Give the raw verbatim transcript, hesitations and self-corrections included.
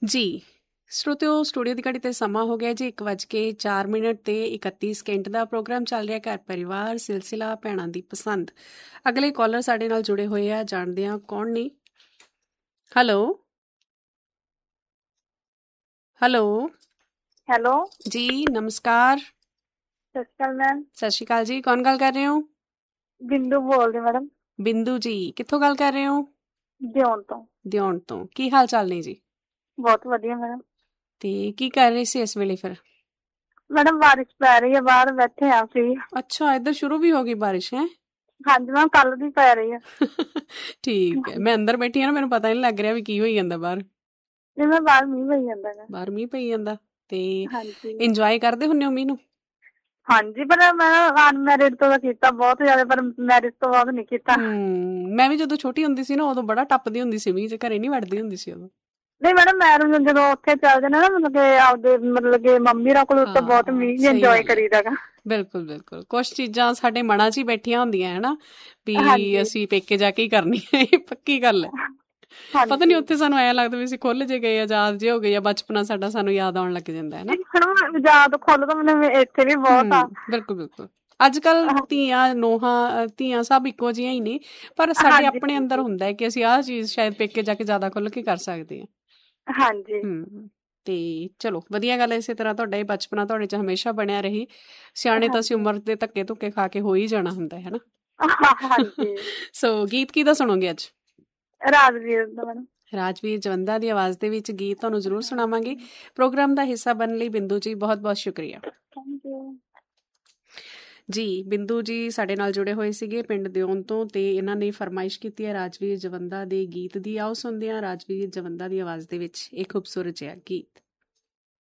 ਜੀ ਸਰੋਤਿਓ, ਸਟੂਡੀਓ ਦੀ ਘੜੀ ਤੇ ਸਮਾਂ ਹੋ ਗਿਆ ਜੀ ਇੱਕ ਵੱਜ ਕੇ ਚਾਰ ਮਿੰਟ ਤੇ ਇਕੱਤੀ ਸਕਿੰਟ ਦਾ ਪ੍ਰੋਗਰਾਮ ਚੱਲ ਰਿਹਾ ਘਰ ਪਰਿਵਾਰ ਸਿਲਸਿਲਾ ਭੈਣਾਂ ਦੀ ਪਸੰਦ। ਅਗਲੇ ਕਾਲਰ ਸਾਡੇ ਨਾਲ ਜੁੜੇ ਹੋਏ ਆ, ਜਾਣਦੇ ਆ ਕੌਣ ਨੇ। ਹੈਲੋ ਹੈਲੋ ਹੈਲੋ ਜੀ, ਨਮਸਕਾਰ। ਸਤਿ ਸ਼੍ਰੀ ਅਕਾਲ ਮੈਮ। ਸਤਿ ਸ਼੍ਰੀ ਅਕਾਲ ਜੀ, ਕੌਣ ਗੱਲ ਕਰ ਰਹੇ ਹੋ? ਬਿੰਦੂ ਬੋਲਦੇ ਮੈਡਮ। ਬਿੰਦੂ ਜੀ, ਕਿੱਥੋਂ ਗੱਲ ਕਰ ਰਹੇ ਹੋ? ਦਿਉਣ ਤੋਂ। ਦਿਉਣ ਤੋਂ। ਕੀ ਹਾਲ ਚਾਲ ਨੇ ਜੀ? ਬਹੁਤ ਵਧੀਆ ਮੈਡਮ। ਤੇ ਕੀ ਕਰ ਰਹੇ ਸੀ ਇਸ ਵੇਲੇ ਫਿਰ? ਮੈਡਮ ਬਾਰਿਸ਼ ਪੈ ਰਹੀ ਹੈ, ਬਾਹਰ ਬੈਠੇ ਆ ਫ੍ਰੀ। ਅੱਛਾ, ਇੱਧਰ ਸ਼ੁਰੂ ਵੀ ਹੋ ਗਈ ਬਾਰਿਸ਼ ਹੈ? ਹਾਂਜੀ ਮੈਮ, ਕੱਲ ਦੀ ਪੈ ਰਹੀ ਹੈ। ਠੀਕ ਹੈ, ਮੈਂ ਅੰਦਰ ਬੈਠੀ ਆ ਨਾ, ਮੈਨੂੰ ਪਤਾ ਨਹੀਂ ਲੱਗ ਰਿਹਾ ਵੀ ਕੀ ਹੋਈ ਜਾਂਦਾ ਬਾਹਰ। ਨਹੀਂ ਮੈਂ ਬਾਹਰ ਮੀਂਹ ਪਈ ਜਾਂਦਾ ਹੈ। ਬਾਹਰ ਮੀਂਹ ਪਈ ਜਾਂਦਾ ਤੇ ਹਾਂਜੀ ਇੰਜੋਏ ਕਰਦੇ ਹੁੰਦੇ ਹੋ ਮੀਂਹ ਨੂੰ? ਹਾਂਜੀ, ਪਰ ਮੈਂ ਅਨਮੈਰਿਡ ਤੋਂ ਤਾਂ ਕੀਤਾ ਬਹੁਤ ਜ਼ਿਆਦਾ, ਪਰ ਮੈਰਿਜ ਤੋਂ ਬਾਅਦ ਨਹੀਂ ਕੀਤਾ। ਹਮ ਮੈਂ ਵੀ ਜਦੋਂ ਛੋਟੀ ਹੁੰਦੀ ਸੀ ਨਾ, ਉਦੋਂ ਬੜਾ ਟੱਪਦੀ ਹੁੰਦੀ ਸੀ ਮੀਂਹ ਚ, ਘਰੇ ਨਹੀਂ ਵੜਦੀ ਹੁੰਦੀ ਸੀ ਉਦੋਂ। ਨਹੀਂ ਮੈਡਮ, ਮੈਰਿਜ ਜਦੋਂ ਉੱਥੇ ਚੱਲ ਜਾਣਾ ਨਾ, ਮਤਲਬ ਕਿ ਆਪਦੇ ਮਤਲਬ ਕਿ ਮੰਮੀ ਰਾਂ ਕੋਲ, ਉੱਤੇ ਬਹੁਤ ਮੀਂਹ ਇੰਜੋਏ ਕਰੀਦਾ ਗਾ। ਬਿਲਕੁਲ ਬਿਲਕੁਲ, ਕੁਛ ਚੀਜ਼ਾਂ ਸਾਡੇ ਮਨਾਂ 'ਚ ਹੀ ਬੈਠੀਆਂ ਹੁੰਦੀਆਂ ਹਨਾ ਵੀ ਅਸੀਂ ਪੇਕੇ ਜਾ ਕੇ ਹੀ ਕਰਨੀ ਹੈ, ਇਹ ਪੱਕੀ ਗੱਲ ਹੈ। ਪਤਾ ਨੀ ਉੱਥੇ ਸਾਨੂੰ ਐਂ ਲੱਗਦਾ ਵੀ ਅਸੀਂ ਖੁੱਲ ਜੇ ਗਏ, ਆਜ਼ਾਦ ਜੇ ਹੋ ਗਏ, ਆ ਬਚਪਨਾ ਸਾਡਾ ਸਾਨੂੰ ਯਾਦ ਆਉਣ ਲੱਗ ਜਾਂਦਾ ਹੈ ਨਾ। ਯਾਦ ਖੁੱਲ ਤਾਂ ਮੈਨੂੰ ਇੱਥੇ ਵੀ ਬਹੁਤ ਆ। ਬਿਲਕੁਲ ਬਿਲਕੁਲ, ਅੱਜ ਕੱਲ ਧੀਆਂ ਨੂੰਹਾਂ ਧੀਆਂ ਸਭ ਇੱਕੋ ਜਿਹੀਆਂ ਹੀ ਨੇ, ਪਰ ਸਾਡੇ ਆਪਣੇ ਅੰਦਰ ਹੁੰਦਾ ਹੈ ਕਿ ਅਸੀਂ ਆਹ ਚੀਜ਼ ਸ਼ਾਇਦ ਪੇਕੇ ਜਾ ਕੇ ਜ਼ਿਆਦਾ ਖੁੱਲ ਕੇ ਕਰ ਸਕਦੇ ਹਾਂ। ਹਾਂਜੀ। ਹਮ ਤੇ ਚਲੋ ਵਧੀਆ ਗੱਲ ਹੈ, ਇਸੇ ਤਰ੍ਹਾਂ ਤੁਹਾਡਾ ਇਹ ਬਚਪਨਾ ਤੁਹਾਡੇ 'ਚ ਹਮੇਸ਼ਾ ਬਣਿਆ ਰਹੀ। ਸਿਆਣੇ ਤਾਂ ਅਸੀਂ ਉਮਰ ਦੇ ਧੱਕੇ ਧੁੱਕੇ ਖਾ ਕੇ ਹੋ ਹੀ ਜਾਣਾ ਹੁੰਦਾ ਹੈ ਨਾ। ਸੋ ਗੀਤ ਕਿਹਦਾ ਸੁਣੋਗੇ ਅੱਜ? ਰਾਜਵੀਰ ਦਾ ਮੈਡਮ। ਰਾਜਵੀਰ ਜਵੰਦਾ ਦੀ ਆਵਾਜ਼ ਦੇ ਵਿੱਚ ਗੀਤ ਤੁਹਾਨੂੰ ਜ਼ਰੂਰ ਸੁਣਾਵਾਂਗੇ। ਪ੍ਰੋਗਰਾਮ ਦਾ ਹਿੱਸਾ ਬਣਨ ਲਈ ਬਿੰਦੂ ਜੀ ਬਹੁਤ ਬਹੁਤ ਸ਼ੁਕਰੀਆ। ਥੈਂਕ ਯੂ ਜੀ। ਬਿੰਦੂ ਜੀ ਸਾਡੇ ਨਾਲ ਜੁੜੇ ਹੋਏ ਸੀਗੇ ਪਿੰਡ ਦਿਉਣ ਤੋਂ, ਤੇ ਇਹਨਾਂ ਨੇ ਫਰਮਾਇਸ਼ ਕੀਤੀ ਹੈ ਰਾਜਵੀਰ ਜਵੰਦਾ ਦੇ ਗੀਤ ਦੀ। ਆਓ ਸੁਣਦੇ ਹਾਂ ਰਾਜਵੀਰ ਜਵੰਦਾ ਦੀ ਆਵਾਜ਼ ਦੇ ਵਿੱਚ ਇਹ ਖੂਬਸੂਰਤ ਜਿਹਾ ਗੀਤ।